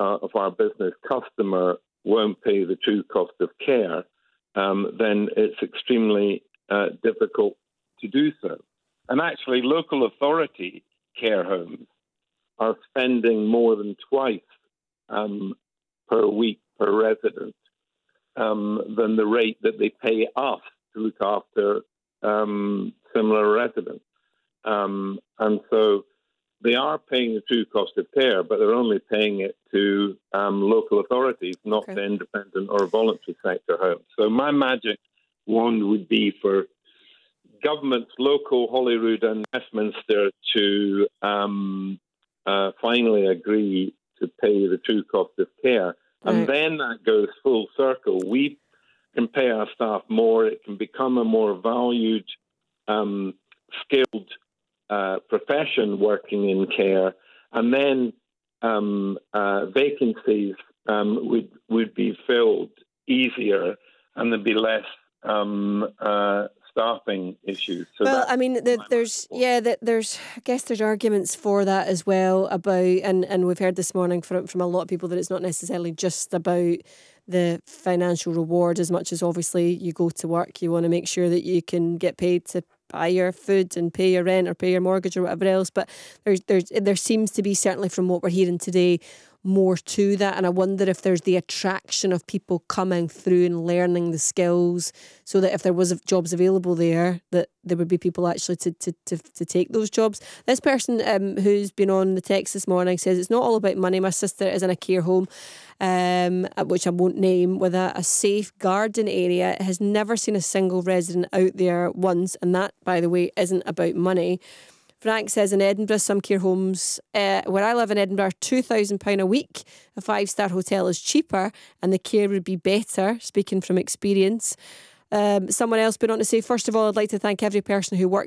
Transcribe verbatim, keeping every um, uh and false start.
uh, of our business customer won't pay the true cost of care, um, then it's extremely uh, difficult to do so. And actually, local authority care homes are spending more than twice um, per week per resident um, than the rate that they pay us to look after um, similar residents. Um, and so they are paying the true cost of care, but they're only paying it to um, local authorities, not okay. to independent or voluntary sector homes. So my magic wand would be for governments, local, Holyrood and Westminster, to um, uh, finally agree to pay the true cost of care. Right. And then that goes full circle. We can pay our staff more. It can become a more valued, um, skilled uh, profession working in care. And then um, uh, vacancies um, would, would be filled easier, and there'd be less um, uh, staffing issues. So well, I mean, the, there's yeah, the, there's I guess there's arguments for that as well about, and, and we've heard this morning from from a lot of people that it's not necessarily just about the financial reward as much as obviously you go to work, you want to make sure that you can get paid to buy your food and pay your rent or pay your mortgage or whatever else. But there's there's there seems to be, certainly from what we're hearing today, more to that. And I wonder if there's the attraction of people coming through and learning the skills, so that if there was jobs available there, that there would be people actually to to, to, to take those jobs. This person um, who's been on the text this morning says it's not all about money. My sister is in a care home, um, which I won't name, with a, a safe garden area. It has never seen a single resident out there once, and that, by the way, isn't about money. Frank says in Edinburgh, some care homes, uh, where I live in Edinburgh, two thousand pounds a week. A five-star hotel is cheaper and the care would be better, speaking from experience. Um, someone else went on to say, first of all, I'd like to thank every person who works